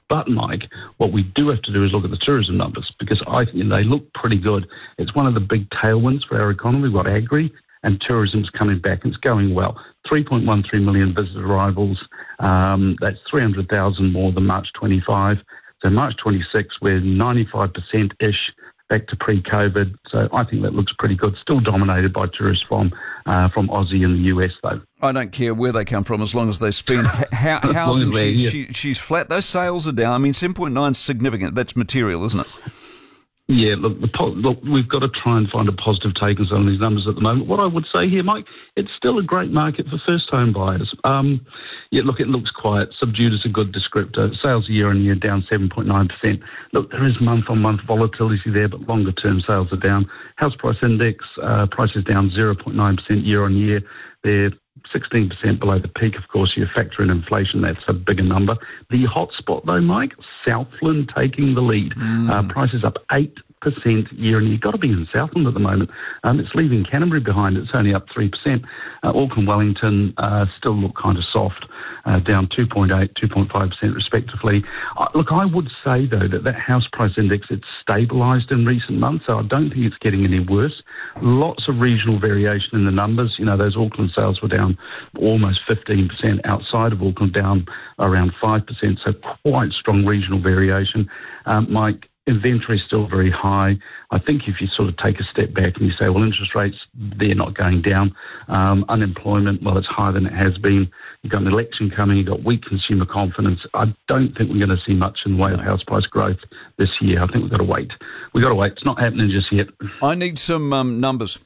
But, Mike, what we do have to do is look at the tourism numbers, because I think they look pretty good. It's one of the big tailwinds for our economy. We've got agri and tourism's coming back. It's going well. 3.13 million visitor arrivals. That's 300,000 more than March 25. So March 26, we're 95%-ish back to pre-COVID. So I think that looks pretty good. Still dominated by tourists from Aussie and the US, though. I don't care where they come from as long as they spend. Housing, she's flat. Those sales are down. I mean, 7.9 is significant. That's material, isn't it? Yeah, look, we've got to try and find a positive take on some of these numbers at the moment. What I would say here, Mike, it's still a great market for first-home buyers. It looks quiet. Subdued is a good descriptor. Sales year-on-year down 7.9%. Look, there is month-on-month volatility there, but longer-term sales are down. House price index, prices down 0.9% year-on-year. They're 16% below the peak. Of course, you factor in inflation, that's a bigger number. The hotspot, though, Mike, Southland taking the lead. Prices up 8% year-on-year. You've got to be in Southland at the moment. It's leaving Canterbury behind. It's only up 3%. Auckland, Wellington still look kind of soft, down 2.8%, 2.5% respectively. Look, I would say, though, that house price index, it's stabilised in recent months, so I don't think it's getting any worse. Lots of regional variation in the numbers. You know, those Auckland sales were down almost 15%. Outside of Auckland, down around 5%, so quite strong regional variation. Mike, inventory is still very high. I think if you sort of take a step back and you say, well, interest rates, they're not going down. Unemployment, well, it's higher than it has been. You've got an election coming. You've got weak consumer confidence. I don't think we're going to see much in the way of house price growth this year. I think we've got to wait. It's not happening just yet. I need some numbers.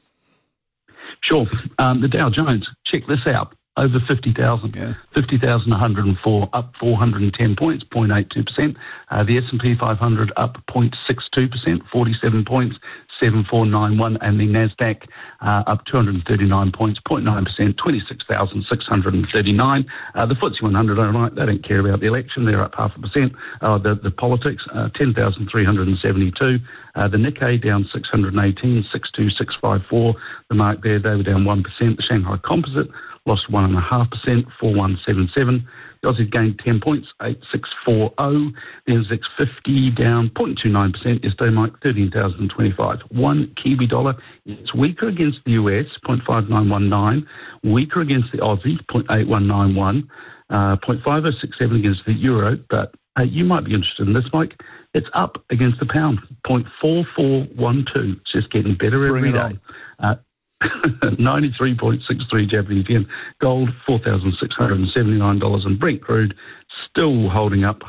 Sure. The Dow Jones, check this out. Over 50,000, 50,104, up 410 points, 0.82%. The S&P 500 up 0.62%, 47 points, 7491, and the Nasdaq up 239 points, 0.9%, 26,639. The FTSE 100, all right, they don't care about the election. They're up 0.5%. The politics, 10,372. The Nikkei down 618, 62654. The mark there, they were down 1%. The Shanghai Composite lost 1.5%, 4177. The Aussie gained 10 points, 8640. The NZX 50 down 0.29% yesterday, Mike, 13,025. One Kiwi dollar, it's weaker against the US, 0.5919, weaker against the Aussie, 0.8191, 0.5067 against the euro, but you might be interested in this, Mike. It's up against the pound, 0.4412. It's just getting better every day. 93.63 Japanese yen. Gold, $4,679. And Brent crude still holding up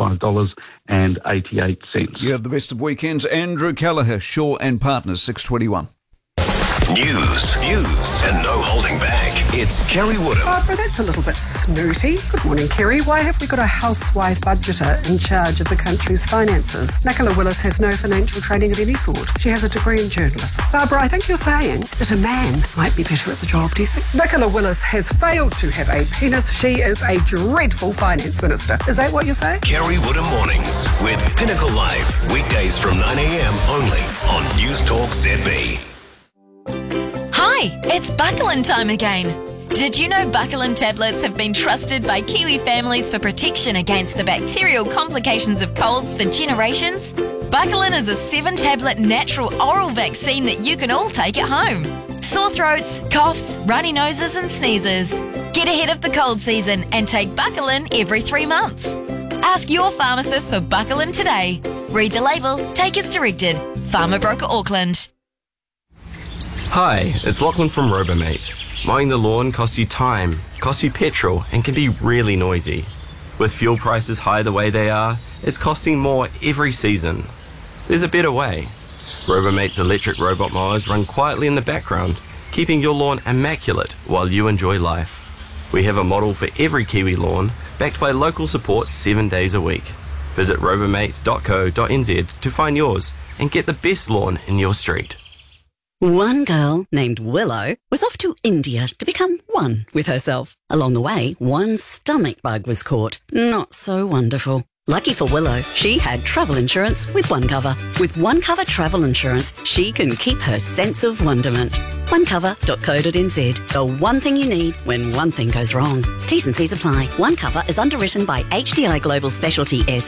$105.88. You have the best of weekends. Andrew Callagher, Shaw and Partners, 621. News, and no holding back. It's Kerry Woodham. Barbara, that's a little bit snooty. Good morning, Kerry. Why have we got a housewife budgeter in charge of the country's finances? Nicola Willis has no financial training of any sort. She has a degree in journalism. Barbara, I think you're saying that a man might be better at the job, do you think? Nicola Willis has failed to have a penis. She is a dreadful finance minister. Is that what you're saying? Kerry Woodham Mornings with Pinnacle Live. Weekdays from 9am only on News Talk ZB. Hi, it's Buckland time again. Did you know Buckland tablets have been trusted by Kiwi families for protection against the bacterial complications of colds for generations? Buckland is a 7-tablet natural oral vaccine that you can all take at home. Sore throats, coughs, runny noses and sneezes. Get ahead of the cold season and take Buckland every 3 months. Ask your pharmacist for Buckland today. Read the label, take as directed. Farmer Broker Auckland. Hi, it's Lachlan from Robomate. Mowing the lawn costs you time, costs you petrol, and can be really noisy. With fuel prices high the way they are, it's costing more every season. There's a better way. Robomate's electric robot mowers run quietly in the background, keeping your lawn immaculate while you enjoy life. We have a model for every Kiwi lawn, backed by local support 7 days a week. Visit robomate.co.nz to find yours and get the best lawn in your street. One girl named Willow was off to India to become one with herself. Along the way, one stomach bug was caught. Not so wonderful. Lucky for Willow, she had travel insurance with OneCover. With OneCover travel insurance, she can keep her sense of wonderment. OneCover.co.nz. The one thing you need when one thing goes wrong. T's and C's apply. OneCover is underwritten by HDI Global Specialty